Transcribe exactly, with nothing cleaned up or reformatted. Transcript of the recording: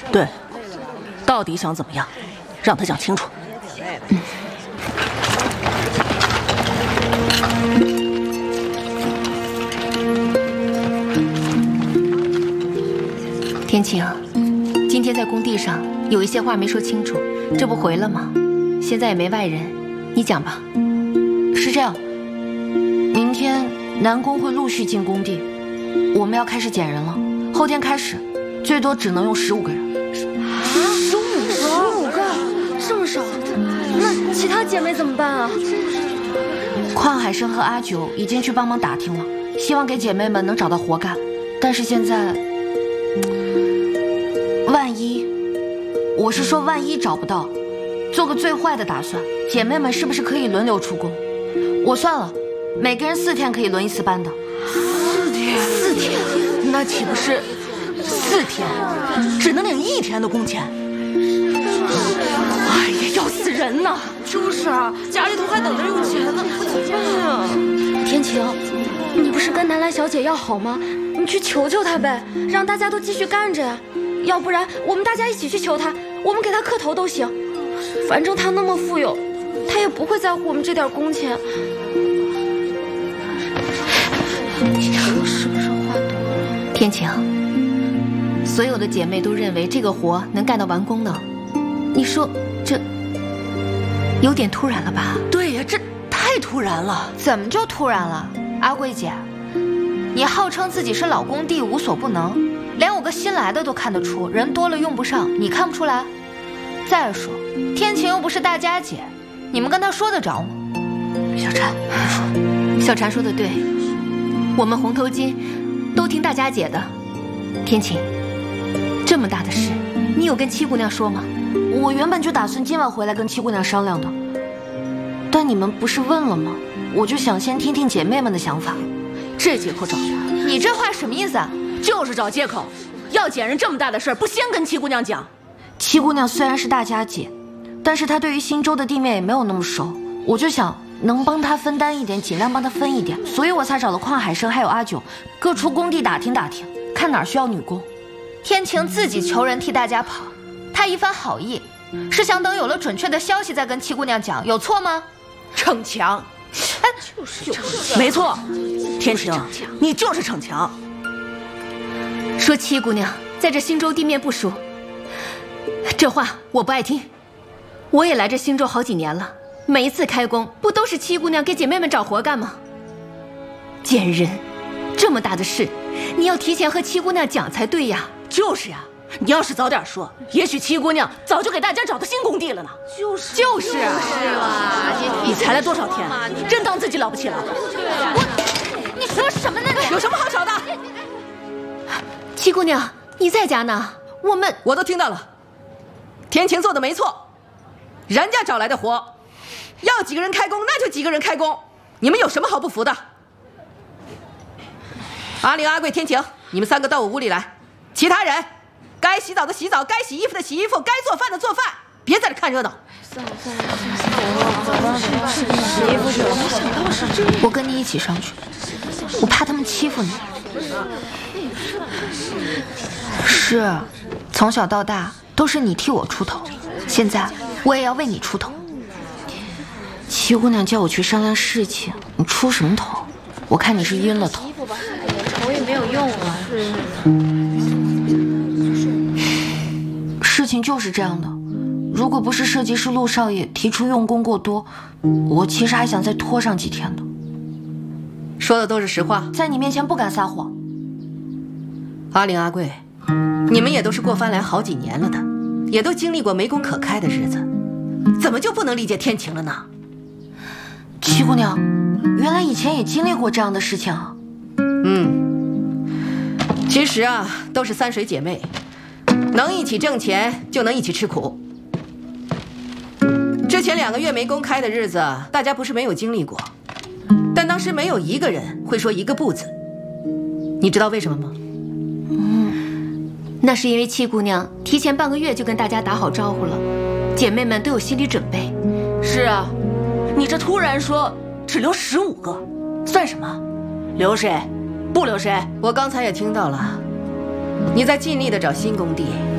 对，到底想怎么样？让他讲清楚。嗯。 天晴，今天在工地上有一些话没说清楚，这不回了吗？现在也没外人，你讲吧。 是这样，明天南工会陆续进工地，我们要开始减人了。后天开始，最多只能用十五个人。 啊，十五个，十五个，这么少？那其他姐妹怎么办啊？ 邝海生和阿九已经去帮忙打听了，希望给姐妹们能找到活干。但是现在，万一，我是说万一找不到，做个最坏的打算，姐妹们是不是可以轮流出工？我算了，每个人四天可以轮一次班的。 四天，四天，那岂不是四天只能领一天的工钱？哎呀，要死人呐！ 就是啊，家里头还等着用钱呢，怎么办啊？天晴，你不是跟南来小姐要好吗？你去求求她呗，让大家都继续干着呀。要不然我们大家一起去求她，我们给她磕头都行。反正她那么富有，她也不会在乎我们这点工钱。你说是不是话多了？ 天晴，所有的姐妹都认为这个活能干到完工呢，你说这有点突然了吧？ 对呀，这太突然了。 怎么就突然了？阿贵姐，你号称自己是老工地无所不能，连我个新来的都看得出，人多了用不上，你看不出来？再说天晴又不是大家姐，你们跟她说得着吗？ 小婵，小婵说的对，我们红头巾都听大家姐的。天晴，这么大的事，你有跟七姑娘说吗？ 我原本就打算今晚回来跟七姑娘商量的，但你们不是问了吗？我就想先听听姐妹们的想法。 这借口找的， 你这话什么意思啊？ 就是找借口。要捡人这么大的事儿，不先跟七姑娘讲？ 七姑娘虽然是大家姐，但是她对于新州的地面也没有那么熟，我就想能帮她分担一点，尽量帮她分一点，所以我才找了邝海生还有阿九，各出工地打听打听，看哪儿需要女工。天晴自己求人替大家跑，她一番好意，是想等有了准确的消息再跟七姑娘讲，有错吗？ 逞强， 哎，就是就是， 没错，天晴，你就是逞强。 说七姑娘在这新州地面不熟，这话我不爱听。我也来这新州好几年了，每一次开工不都是七姑娘给姐妹们找活干吗？捡人，这么大的事，你要提前和七姑娘讲才对呀。 就是呀，你要是早点说，也许七姑娘早就给大家找到新工地了呢。 就是就是啊， 是啊， 你才来多少天，真当自己了不起了？ 我，你说什么呢你？ 有什么好吵的？ 七姑娘，你在家呢？我们我都听到了。天晴做的没错，人家找来的活，要几个人开工那就几个人开工，你们有什么好不服的？阿玲、阿贵、天晴，你们三个到我屋里来。其他人，该洗澡的洗澡，该洗衣服的洗衣服，该做饭的做饭，别在这看热闹。 算了算了算了，洗衣服去了。没想到是这样。我跟你一起上去，我怕他们欺负你。是，从小到大都是你替我出头，现在我也要为你出头。七姑娘叫我去商量事情，你出什么头？我看你是晕了头。 愁也没有用啊。 事情就是这样的，如果不是设计师陆少爷提出用工过多，我其实还想再拖上几天的。 说的都是实话， 在你面前不敢撒谎。 阿玲、阿贵，你们也都是过番来好几年了的，也都经历过没工可开的日子，怎么就不能理解天晴了呢？ 七姑娘，原来以前也经历过这样的事情啊。 嗯，其实啊，都是三水姐妹，能一起挣钱，就能一起吃苦。之前两个月没公开的日子，大家不是没有经历过，但当时没有一个人会说一个不字。你知道为什么吗？ 嗯，那是因为七姑娘提前半个月就跟大家打好招呼了，姐妹们都有心理准备。 是啊，你这突然说只留十五个，算什么？留谁？不留谁？我刚才也听到了，你在尽力的找新工地，